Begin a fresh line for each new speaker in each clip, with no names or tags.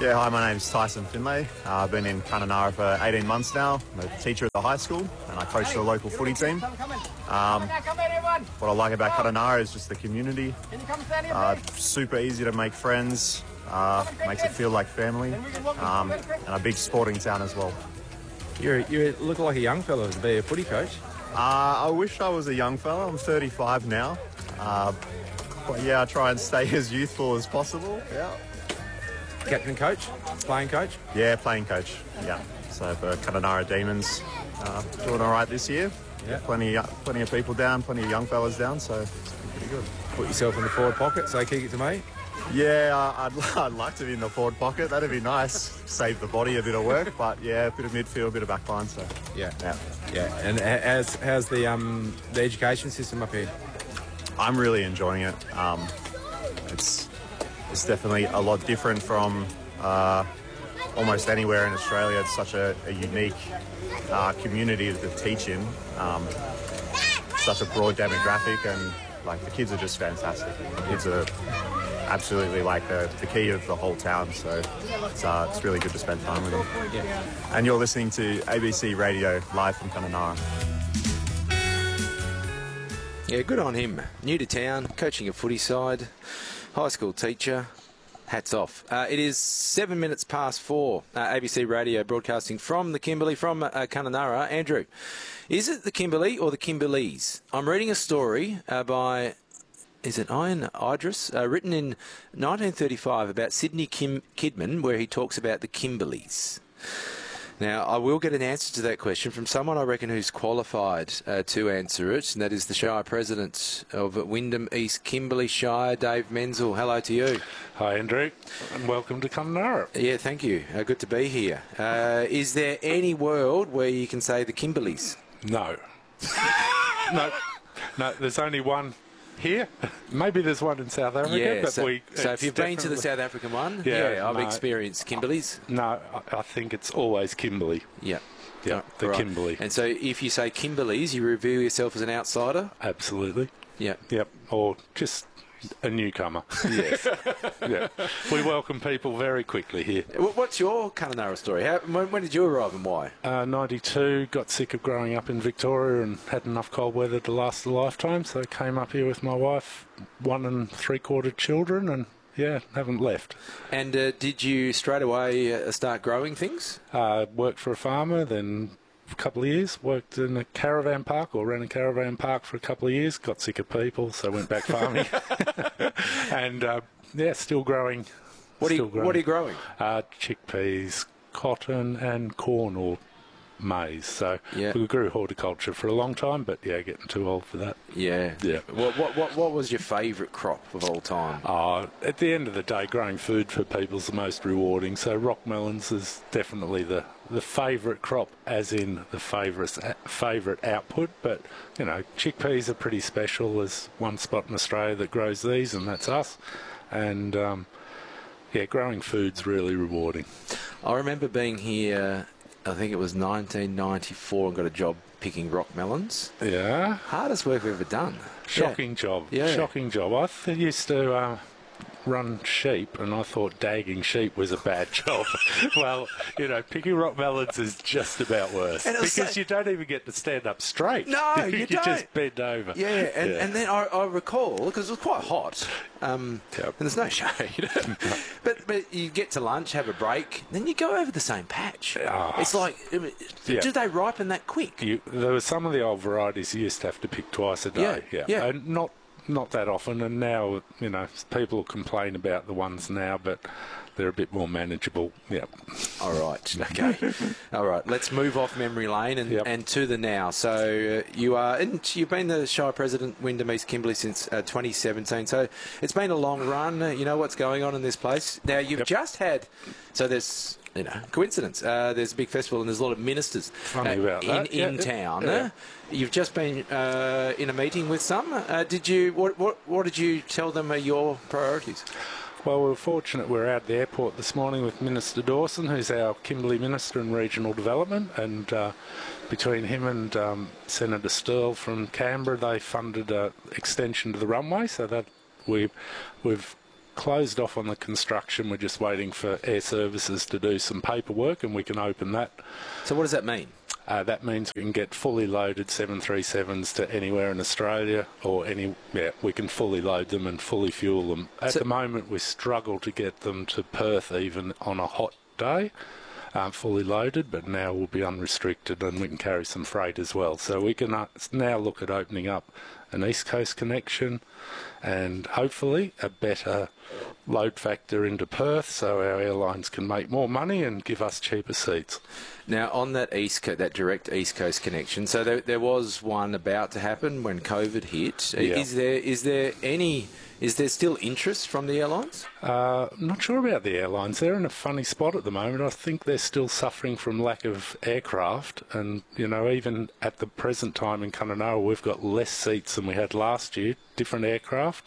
Yeah, hi, my name's Tyson Finlay. I've been in Kununurra for 18 months now. I'm a teacher at the high school and I coach the local footy team. What I like about Kununurra is just the community. Super easy to make friends, makes it feel like family, and a big sporting town as well.
You look like a young fellow to be a footy coach.
I wish I was a young fella. I'm 35 now. But yeah, I try and stay as youthful as possible. Yeah.
Captain coach? Playing coach?
Yeah, playing coach. Yeah. So for Kununurra Demons, doing all right this year.
Yeah.
Plenty of people down, plenty of young fellas down, so it's pretty good.
Put yourself in the forward pocket, so kick it to me.
Yeah, I'd like to be in the forward pocket. That'd be nice. Save the body a bit of work, but yeah, a bit of midfield, a bit of backline. So
yeah.
Yeah.
And how's the education system up here?
I'm really enjoying it. It's definitely a lot different from almost anywhere in Australia. It's such a unique community to teach in. Such a broad demographic, and like the kids are just fantastic. The kids are absolutely like the key of the whole town. So it's really good to spend time with them.
Yeah.
And you're listening to ABC Radio live from Kununurra.
Yeah, good on him. New to town, coaching a footy side, high school teacher. Hats off. It is 7 minutes past 4. ABC Radio broadcasting from the Kimberley, from Kununurra. Andrew, is it the Kimberley or the Kimberleys? I'm reading a story by, is it Ian Idris, written in 1935 about Sidney Kidman, where he talks about the Kimberleys. Now, I will get an answer to that question from someone I reckon who's qualified to answer it, and that is the Shire President of Wyndham East Kimberley Shire, Dave Menzel. Hello to you.
Hi, Andrew, and welcome to Kununurra.
Yeah, thank you. Good to be here. Is there any world where you can say the Kimberleys?
No. No, there's only one here. Maybe there's one in South Africa.
Yeah,
but
so if you've been to the South African one, I've experienced Kimberleys.
No, I think it's always Kimberley.
Yeah.
Yeah, the
right.
Kimberley.
And so if you say Kimberleys, you reveal yourself as an outsider?
Absolutely.
Yeah.
Yep. Or just a newcomer.
Yes.
Yeah. We welcome people very quickly here.
What's your Kununurra story? When did you arrive and why?
92, got sick of growing up in Victoria and had enough cold weather to last a lifetime, so I came up here with my wife, 1 3/4 children, and yeah, haven't left.
And did you straight away start growing things?
Worked for a farmer, then a couple of years, worked in a caravan park, or ran a caravan park for a couple of years, got sick of people, so went back farming. And still growing.
What are you growing?
Chickpeas, cotton and corn, or maize. So
yeah.
We grew horticulture for a long time, but yeah, getting too old for that.
Yeah.
Yeah.
What was your favourite crop of all time?
At the end of the day, growing food for people is the most rewarding. So rock melons is definitely the favourite crop, as in the favourite output. But you know, chickpeas are pretty special. There's one spot in Australia that grows these, and that's us. And growing food's really rewarding.
I remember being here, I think it was 1994, and got a job picking rock melons.
Yeah.
Hardest work we've ever done.
Shocking job.
Yeah.
Shocking job. I used to run sheep, and I thought dagging sheep was a bad job. Well, you know, picking rock melons is just about worse, because you don't even get to stand up straight.
No, you don't.
Just bend over.
Yeah, and then I recall, because it was quite hot, and there's no shade, but you get to lunch, have a break, then you go over the same patch. It's like, do they ripen that quick?
There were some of the old varieties you used to have to pick twice a day.
Yeah.
And not that often, and now, you know, people complain about the ones now, but they're a bit more manageable. Yeah.
All right. Okay. All right. Let's move off memory lane and to the now. So you've been the Shire President, Wyndham East Kimberley, since 2017. So it's been a long run. You know what's going on in this place. Now you've just had. So there's. You know, coincidence. There's a big festival and there's a lot of ministers in town.
Yeah.
You've just been in a meeting with some. Did you? What did you tell them are your priorities?
Well, we were fortunate. We were out at the airport this morning with Minister Dawson, who's our Kimberley Minister in Regional Development, and between him and Senator Stirl from Canberra, they funded an extension to the runway, so that we've closed off on the construction. We're just waiting for Air Services to do some paperwork and we can open that.
So what does that mean?
That means we can get fully loaded 737s to anywhere in Australia we can fully load them and fully fuel them. At the moment, we struggle to get them to Perth even on a hot day, fully loaded, but now we'll be unrestricted and we can carry some freight as well. So we can now look at opening up an East Coast connection and hopefully a better load factor into Perth so our airlines can make more money and give us cheaper seats.
Now, on that that direct East Coast connection, so there was one about to happen when COVID hit.
Yeah.
Is there still interest from the airlines?
I'm not sure about the airlines. They're in a funny spot at the moment. I think they're still suffering from lack of aircraft. And, even at the present time in Kununurra, we've got less seats than we had last year, different aircraft.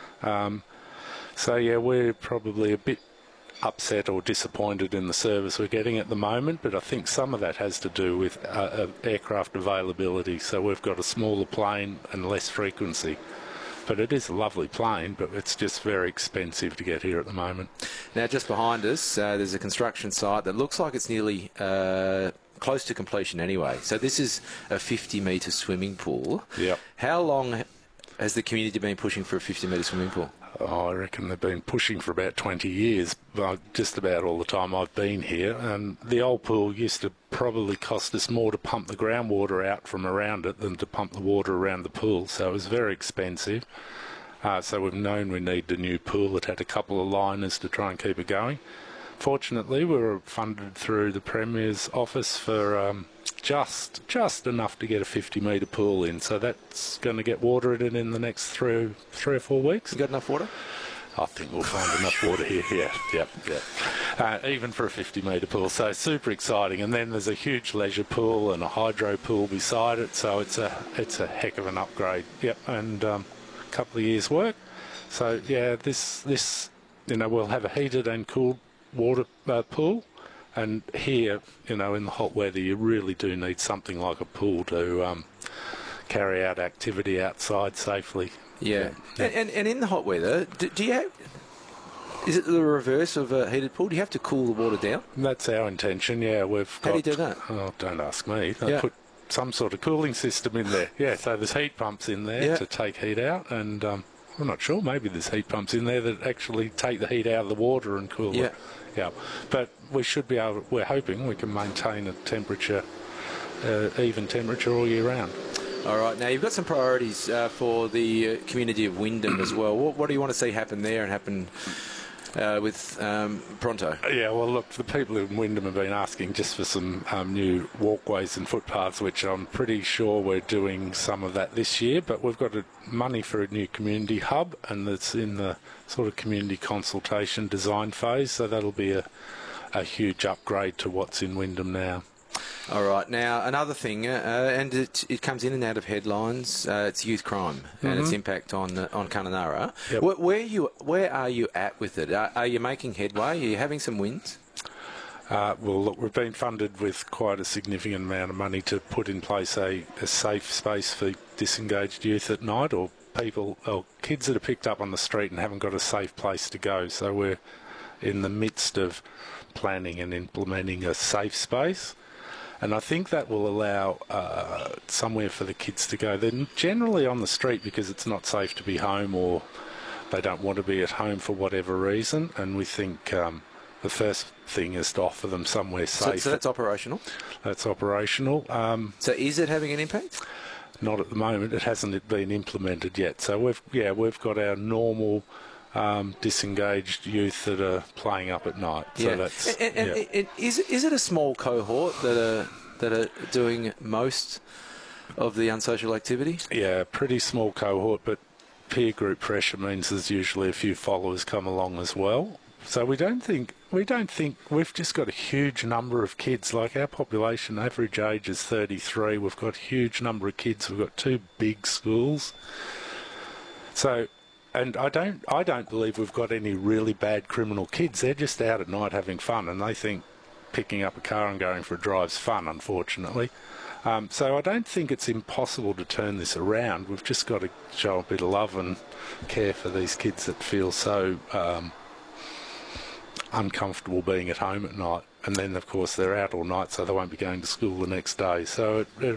We're probably a bit upset or disappointed in the service we're getting at the moment, but I think some of that has to do with aircraft availability. So we've got a smaller plane and less frequency. But it is a lovely plane, but it's just very expensive to get here at the moment.
Now, just behind us, there's a construction site that looks like it's nearly close to completion anyway. So this is a 50-metre swimming pool.
Yep.
How long has the community been pushing for a 50-metre swimming pool?
Oh, I reckon they've been pushing for about 20 years, just about all the time I've been here. And the old pool used to probably cost us more to pump the groundwater out from around it than to pump the water around the pool. So it was very expensive. So we've known we need a new pool. It had a couple of liners to try and keep it going. Fortunately, we were funded through the Premier's office for just enough to get a 50-metre pool in. So that's going to get water in the next three or 4 weeks.
You got enough water?
I think we'll find enough water here. Yeah. Even for a 50-metre pool. So super exciting. And then there's a huge leisure pool and a hydro pool beside it. So it's a heck of an upgrade. Yep. And a couple of years' work. So yeah, this we'll have a heated and cooled water pool. And here, in the hot weather, you really do need something like a pool to carry out activity outside safely.
Yeah. And in the hot weather, do you have... Is it the reverse of a heated pool? Do you have to cool the water down?
That's our intention, yeah.
How do you do that?
Oh, don't ask me. They put some sort of cooling system in there. Yeah, so there's heat pumps in there to take heat out, and I'm not sure, maybe there's heat pumps in there that actually take the heat out of the water and cool it. Yeah, but we should be able. We're hoping we can maintain a temperature, even temperature all year round.
All right. Now you've got some priorities for the community of Wyndham as well. What do you want to see happen there and happen with pronto?
Yeah. Well, look, the people in Wyndham have been asking just for some new walkways and footpaths, which I'm pretty sure we're doing some of that this year. But we've got money for a new community hub, and it's in the sort of community consultation design phase, so that'll be a huge upgrade to what's in Wyndham now.
All right. Now, another thing, and it comes in and out of headlines, it's youth crime and its impact on Kununurra.
Yep.
Where are you at with it? Are you making headway? Are you having some wins?
Well, look, we've been funded with quite a significant amount of money to put in place a safe space for disengaged youth at night, or kids that are picked up on the street and haven't got a safe place to go. So we're in the midst of planning and implementing a safe space. And I think that will allow somewhere for the kids to go. They're generally on the street because it's not safe to be home, or they don't want to be at home for whatever reason. And we think the first thing is to offer them somewhere safe.
So that's operational?
That's operational.
So is it having an impact?
Not at the moment. It hasn't been implemented yet. So we've got our normal disengaged youth that are playing up at night. So that's
is it a small cohort that are doing most of the unsocial activity? Yeah,
pretty small cohort, but peer group pressure means there's usually a few followers come along as well. So we don't think we've just got a huge number of kids. Like, our population average age is 33. We've got a huge number of kids. We've got 2 big schools. So, and I don't believe we've got any really bad criminal kids. They're just out at night having fun, and they think picking up a car and going for a drive's fun, unfortunately. So I don't think it's impossible to turn this around. We've just got to show a bit of love and care for these kids that feel so uncomfortable being at home at night. And then, of course, they're out all night, so they won't be going to school the next day. So it